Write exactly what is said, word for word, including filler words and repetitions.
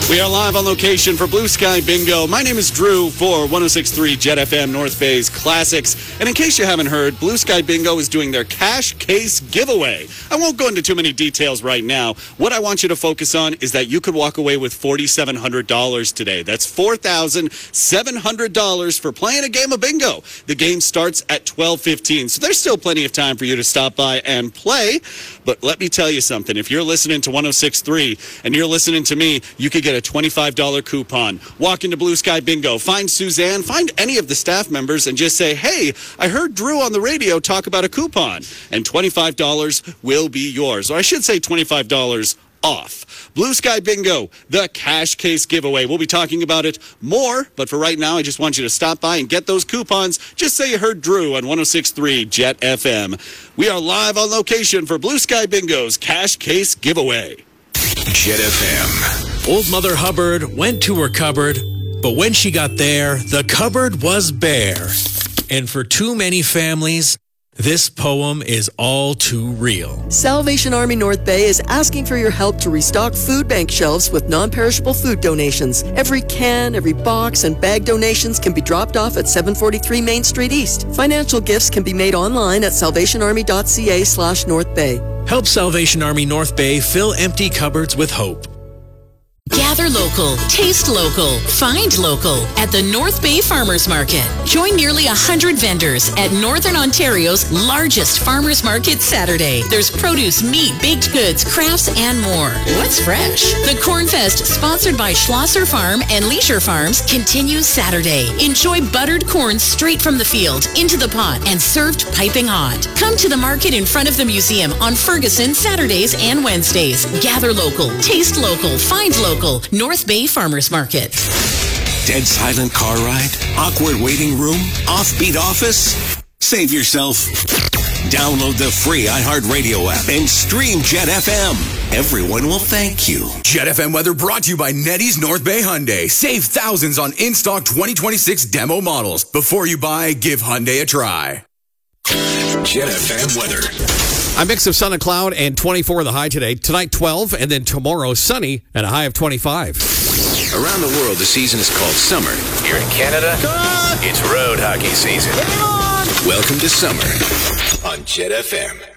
We are live on location for Blue Sky Bingo. My name is Drew for one oh six point three Jet F M, North Bay's Classics. And in case you haven't heard, Blue Sky Bingo is doing their cash case giveaway. I won't go into too many details right now. What I want you to focus on is that you could walk away with four thousand seven hundred dollars today. That's four thousand seven hundred dollars for playing a game of bingo. The game starts at twelve fifteen, so there's still plenty of time for you to stop by and play. But let me tell you something. If you're listening to one oh six point three and you're listening to me, you could get a twenty-five dollars coupon. Walk into Blue Sky Bingo, find Suzanne, find any of the staff members, and just say, hey, I heard Drew on the radio talk about a coupon, and twenty-five dollars will be yours. Or I should say twenty-five dollars off. Blue Sky Bingo, the cash case giveaway. We'll be talking about it more, but for right now, I just want you to stop by and get those coupons. Just say you heard Drew on one oh six point three Jet F M. We are live on location for Blue Sky Bingo's cash case giveaway. Jet F M. Old Mother Hubbard went to her cupboard, but when she got there, the cupboard was bare. And for too many families, this poem is all too real. Salvation Army North Bay is asking for your help to restock food bank shelves with non-perishable food donations. Every can, every box, and bag donations can be dropped off at seven forty-three Main Street East. Financial gifts can be made online at salvationarmy.ca slash North Bay. Help Salvation Army North Bay fill empty cupboards with hope. Gather local, taste local, find local at the North Bay Farmers Market. Join nearly one hundred vendors at Northern Ontario's largest farmers market Saturday. There's produce, meat, baked goods, crafts, and more. What's fresh? The Corn Fest, sponsored by Schlosser Farm and Leisure Farms, continues Saturday. Enjoy buttered corn straight from the field into the pot and served piping hot. Come to the market in front of the museum on Ferguson Saturdays and Wednesdays. Gather local, taste local, find local. North Bay Farmers Market. Dead silent car ride? Awkward waiting room? Offbeat office? Save yourself. Download the free iHeartRadio app and stream Jet F M. Everyone will thank you. Jet F M weather brought to you by Nettie's North Bay Hyundai. Save thousands on in-stock twenty twenty-six demo models. Before you buy, give Hyundai a try. Jet F M weather. A mix of sun and cloud and twenty-four the high today. Tonight, twelve, and then tomorrow, sunny and a high of twenty-five. Around the world, the season is called summer. Here in Canada, it's road hockey season. Welcome to summer on Jet F M.